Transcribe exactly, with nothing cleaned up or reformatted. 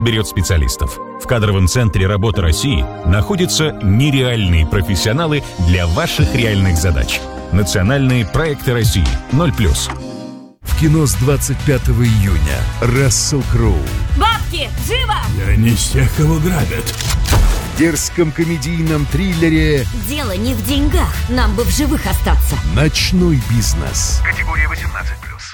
берет специалистов. В кадровом центре работы России находятся нереальные профессионалы для ваших реальных задач. Национальные проекты России. ноль плюс. В кино с двадцать пятого июня. Рассел Кроу. Бабки, живо! Я не из тех, кого грабят. В дерзком комедийном триллере Дело не в деньгах, нам бы в живых остаться. «Ночной бизнес». Категория восемнадцать плюс.